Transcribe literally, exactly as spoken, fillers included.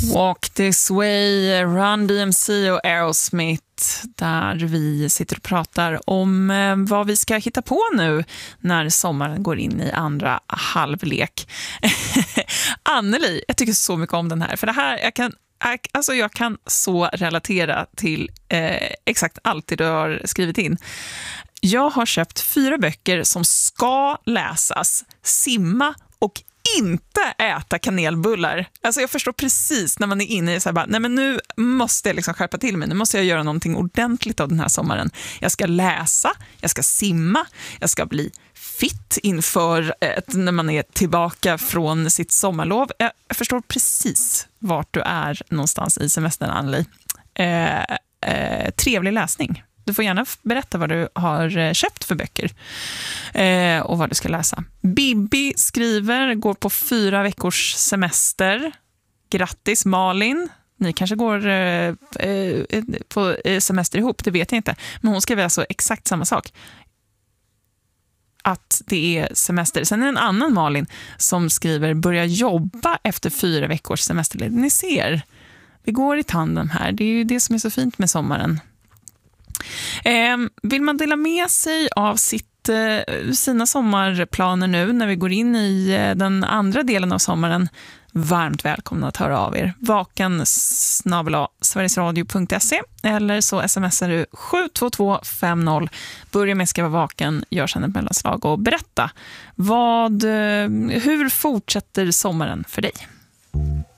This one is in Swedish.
Walk This Way, Run D M C och Aerosmith, där vi sitter och pratar om eh, vad vi ska hitta på nu när sommaren går in i andra halvlek. Anneli, jag tycker så mycket om den här, för det här, jag kan, alltså jag kan så relatera till eh, exakt allt det du har skrivit in. Jag har köpt fyra böcker som ska läsas, simma och inte äta kanelbullar. Alltså jag förstår precis när man är inne i så här bara, nej men nu måste jag liksom skärpa till mig. Nu måste jag göra någonting ordentligt av den här sommaren. Jag ska läsa, jag ska simma, jag ska bli fit inför ett, när man är tillbaka från sitt sommarlov. Jag, jag förstår precis vart du är någonstans i semestern, Anneli. Eh, eh, trevlig läsning. Du får gärna berätta vad du har köpt för böcker eh, och vad du ska läsa. Bibi skriver, går på fyra veckors semester. Grattis Malin. Ni kanske går eh, på semester ihop, det vet jag inte. Men hon skriver alltså exakt samma sak. Att det är semester. Sen är det en annan Malin som skriver, börja jobba efter fyra veckors semester. Ni ser, vi går i tandem här. Det är ju det som är så fint med sommaren. Eh, vill man dela med sig av sitt, eh, sina sommarplaner nu när vi går in i eh, den andra delen av sommaren, varmt välkomna att höra av er. Vaken snabel-a sverigesradio punkt se eller så smsar du sju två två fem noll. Börja med att skriva vaken, gör sedan ett mellanslag och berätta vad, eh, hur fortsätter sommaren för dig?